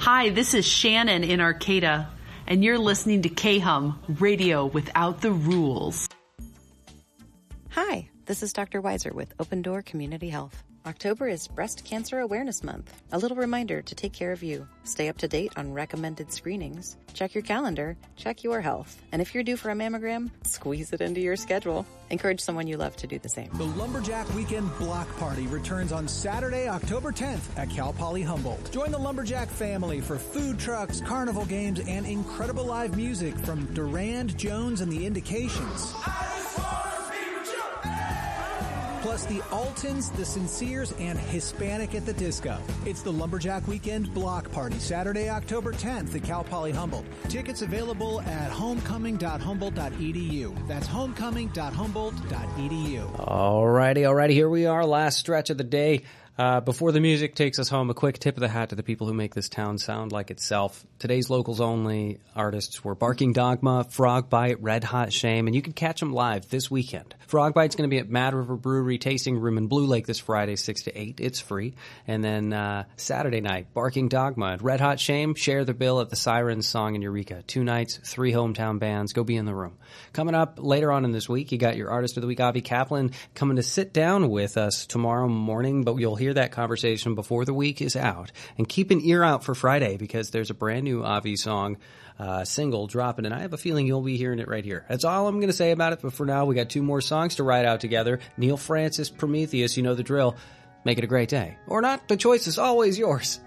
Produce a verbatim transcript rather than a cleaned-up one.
Hi, this is Shannon in Arcata, and you're listening to K-Hum, radio without the rules. Hi, this is Doctor Weiser with Open Door Community Health. October is Breast Cancer Awareness Month. A little reminder to take care of you. Stay up to date on recommended screenings. Check your calendar. Check your health. And if you're due for a mammogram, squeeze it into your schedule. Encourage someone you love to do the same. The Lumberjack Weekend Block Party returns on Saturday, October tenth at Cal Poly Humboldt. Join the Lumberjack family for food trucks, carnival games, and incredible live music from Durand, Jones, and the Indications. Plus the Altons, the Sinceres, and Hispanic at the Disco. It's the Lumberjack Weekend Block Party, Saturday, October tenth at Cal Poly Humboldt. Tickets available at homecoming dot humboldt dot e d u. That's homecoming dot humboldt dot e d u. Alrighty, alrighty, here we are, last stretch of the day. Uh, before the music takes us home, a quick tip of the hat to the people who make this town sound like itself. Today's locals only artists were Barking Dogma, Frog Bite, Red Hot Shame, and you can catch them live this weekend. Frog Bite's going to be at Mad River Brewery Tasting Room in Blue Lake this Friday, six to eight. It's free. And then uh, Saturday night, Barking Dogma and Red Hot Shame share the bill at the Sirens Song in Eureka. Two nights, three hometown bands. Go be in the room. Coming up later on in this week, you got your Artist of the Week, Avi Kaplan, coming to sit down with us tomorrow morning, but you'll hear that conversation before the week is out. And keep an ear out for Friday because there's a brand new Avi song uh, single dropping, and I have a feeling you'll be hearing it right here. That's all I'm going to say about it, but for now, we got two more songs to ride out together. Neil Francis, Prometheus, you know the drill. Make it a great day. Or not, the choice is always yours.